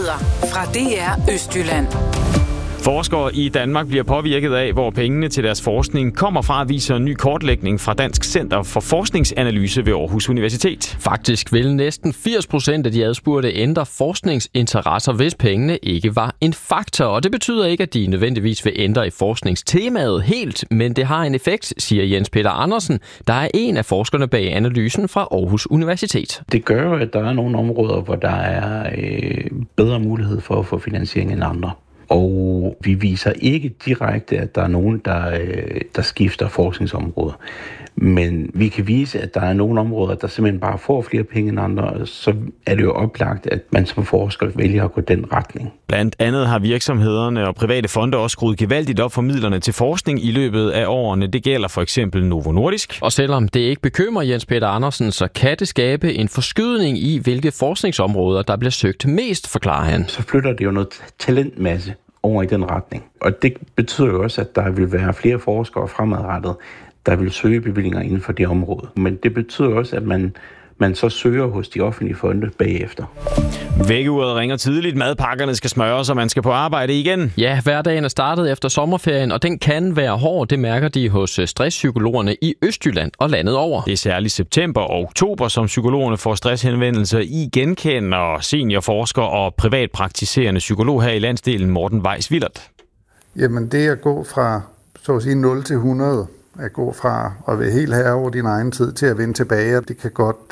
Nyheder fra DR Østjylland. Forskere i Danmark bliver påvirket af, hvor pengene til deres forskning kommer fra, viser en ny kortlægning fra Dansk Center for Forskningsanalyse ved Aarhus Universitet. Faktisk vil næsten 80% af de adspurgte ændre forskningsinteresser, hvis pengene ikke var en faktor. Og det betyder ikke, at de nødvendigvis vil ændre i forskningstemaet helt, men det har en effekt, siger Jens Peter Andersen, der er en af forskerne bag analysen fra Aarhus Universitet. Det gør jo, at der er nogle områder, hvor der er bedre mulighed for at få finansiering end andre. Og vi viser ikke direkte, at der er nogen, der skifter forskningsområder. Men vi kan vise, at der er nogle områder, der simpelthen bare får flere penge end andre. Så er det jo oplagt, at man som forsker vælger at gå den retning. Blandt andet har virksomhederne og private fonde også skruet gevaldigt op for midlerne til forskning i løbet af årene. Det gælder for eksempel Novo Nordisk. Og selvom det ikke bekymrer Jens Peter Andersen, så kan det skabe en forskydning i, hvilke forskningsområder, der bliver søgt mest, forklarer han. Så flytter det jo noget talentmasse over i den retning. Og det betyder jo også, at der vil være flere forskere fremadrettet, der vil søge bevillinger inden for det område. Men det betyder også, at man så søger hos de offentlige fonde bagefter. Vækkeuret ringer tidligt, madpakkerne skal smøres, og man skal på arbejde igen. Ja, hverdagen er startet efter sommerferien, og den kan være hård. Det mærker de hos stresspsykologerne i Østjylland og landet over. Det er særligt september og oktober, som psykologerne får stresshenvendelser i. Genkender seniorforsker og privatpraktiserende psykolog her i landsdelen, Morten Weiss-Willert. Jamen det at gå fra så at sige 0 til 100, at gå fra at være helt herre over din egen tid til at vende tilbage, det kan godt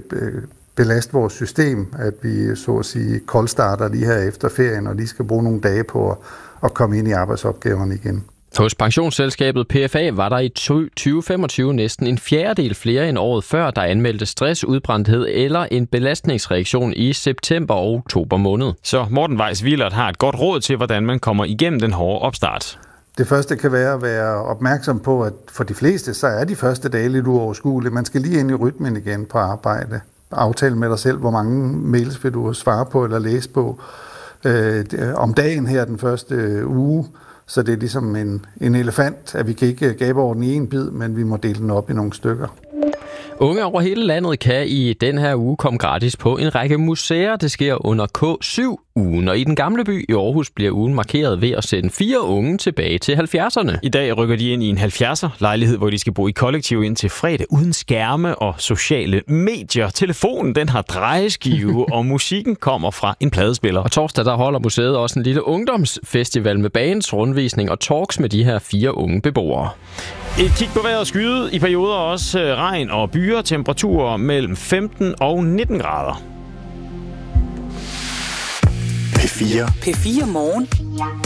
belaste vores system, at vi så at sige koldstarter lige her efter ferien, og lige skal bruge nogle dage på at komme ind i arbejdsopgaverne igen. Hos pensionsselskabet PFA var der i 2025 næsten en fjerdedel flere end året før, der anmeldte stress, udbrændthed eller en belastningsreaktion i september og oktober måned. Så Morten Weiss-Willert har et godt råd til, hvordan man kommer igennem den hårde opstart. Det første kan være at være opmærksom på, at for de fleste, så er de første dage lidt uoverskuelige. Man skal lige ind i rytmen igen på arbejde. Aftale med dig selv, hvor mange mails vil du svare på eller læse på om dagen her den første uge. Så det er ligesom en elefant, at vi kan ikke gabe over den i en bid, men vi må dele den op i nogle stykker. Unge over hele landet kan i den her uge komme gratis på en række museer. Det sker under K7-ugen, og i den gamle by i Aarhus bliver ugen markeret ved at sende 4 unge tilbage til 70'erne. I dag rykker de ind i en 70'er-lejlighed, hvor de skal bo i kollektiv indtil fredag, uden skærme og sociale medier. Telefonen, den har drejeskive, og musikken kommer fra en pladespiller. Og torsdag, der holder museet også en lille ungdomsfestival med bands, rundvisning og talks med de her 4 unge beboere. Et kig på vejret, skyet i perioder, også regn og byer, temperaturer mellem 15 og 19 grader. P4 Morgen.